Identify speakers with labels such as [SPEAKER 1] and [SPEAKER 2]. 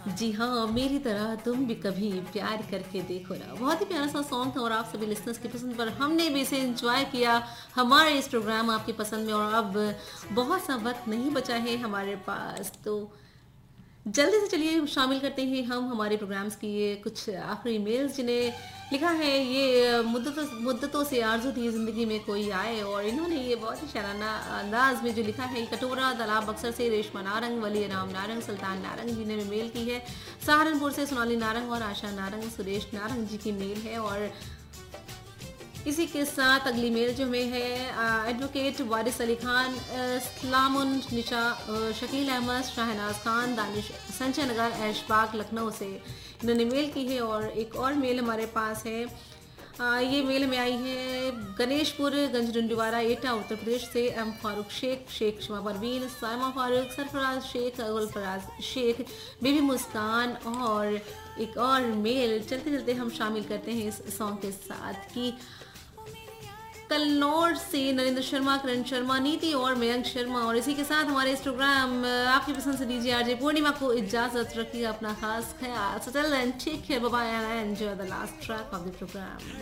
[SPEAKER 1] जी हाँ, मेरी तरह तुम भी कभी प्यार करके देखो ना। बहुत ही प्यारा सा सॉन्ग था और आप सभी लिसनर्स की पसंद पर हमने भी इसे एंजॉय किया हमारे इस प्रोग्राम आपकी पसंद में। और अब बहुत सा वक्त नहीं बचा है हमारे पास, तो जल्दी से चलिए शामिल करते हैं हम हमारे प्रोग्राम्स की ये कुछ आखिरी मेल्स जिन्हें लिखा है। ये मुद्दतों से आरज़ू थी ज़िंदगी में कोई आए, और इन्होंने ये बहुत ही शाराना अंदाज में जो लिखा है, कटोरा तालाब बक्सर से रेशमा नारंग, वली राम नारंग, सुल्तान नारंग जी ने भी मेल की है। सहारनपुर से सोनाली नारंग और आशा नारंग, सुरेश नारंग जी की मेल है। और इसी के साथ अगली मेल जो हमें है एडवोकेट वारिस अली खान, सलामुन निशा, शकील अहमद, शाहनाज खान, दानिश संजय नगर, ऐशबाग लखनऊ से इन्होंने मेल की है। और एक और मेल हमारे पास है, ये मेल में आई है गणेशपुर गंजडुंडीवारा एटा उत्तर प्रदेश से एम फारूक शेख, शेख शमा परवीन, सायमा फारूक, सरफराज शेख, गुलफराज शेख, बेबी मुस्कान। और एक और मेल चलते चलते हम शामिल करते हैं इस सॉन्ग के साथ कि कन्नौज से नरेंद्र शर्मा, करण शर्मा, नीति और मयंक शर्मा। और इसी के साथ हमारे इस प्रोग्राम आपकी पसंद से दीजिए आरजे पूर्णिमा को इजाजत। रखिए अपना खास ख्याल, tell and take care, bye bye and enjoy the last track of the programme.